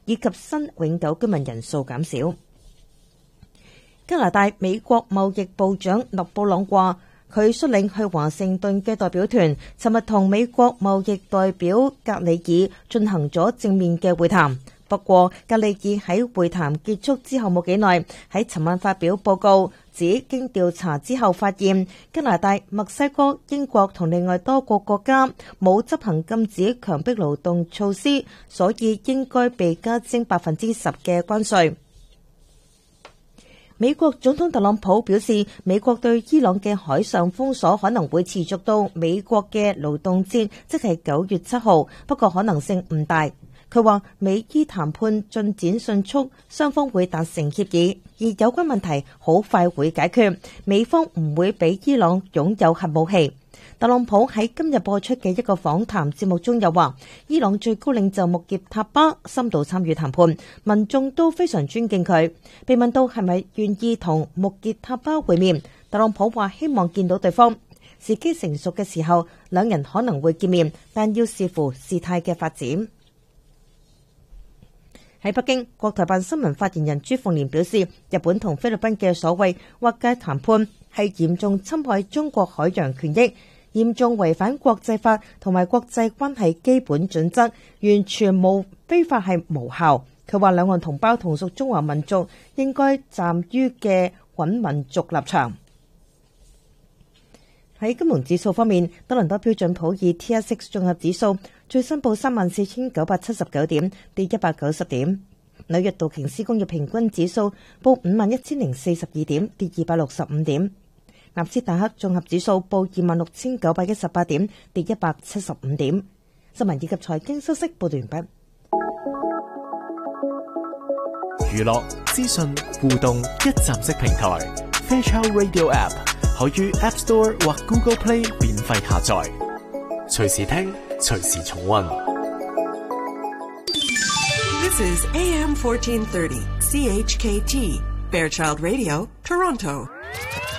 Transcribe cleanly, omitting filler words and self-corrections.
以及新永久居民人數減少。加拿大美國貿易部長勒布朗話，佢率領去華盛頓嘅代表團尋日同美國貿易代表格里爾進行咗正面嘅會談。不過，格里爾喺會談結束之後冇幾耐，喺尋晚發表報告，指經調查之後發現，加拿大、墨西哥、英國同另外多個國家冇執行禁止強迫勞動措施，所以應該被加徵10%嘅關稅。美國總統特朗普表示，美國對伊朗嘅海上封鎖可能會持續到美國嘅勞動節，即係9月7號，不過可能性唔大。佢話美伊談判進展迅速，雙方會達成協議，而有關問題好快會解決，美方唔會俾伊朗擁有核武器。特朗普喺今日播出嘅一個訪談節目中又話，伊朗最高領袖穆傑塔巴深度參與談判，民眾都非常尊敬佢。被問到係咪願意同穆傑塔巴會面，特朗普話希望見到對方，時機成熟嘅時候，兩人可能會見面，但要視乎事態嘅發展。喺北京，國台辦新聞發言人朱鳳蓮表示，日本同菲律賓嘅所謂劃界談判係嚴重侵害中國海洋權益，嚴重違反國際法同埋國際關係基本準則，完全非法係無效。佢話兩岸同胞同屬中華民族，應該站於嘅穩民族立場。喺金融指數方面，多倫多標準普爾 TSX 綜合指數最新報34,979點，跌190點；紐約道瓊斯工業平均指數報51,042點，跌265點；納斯達克綜合指數報26,918點，跌175點。新聞以及財經消息報道完畢。 娛樂、資訊、互動一站式平台 Fairchild Radio App 可於 App Store 或 Google Play 免費下載，隨時聽，隨時重溫。 This is AM 1430 CHKT Fairchild Radio, Toronto.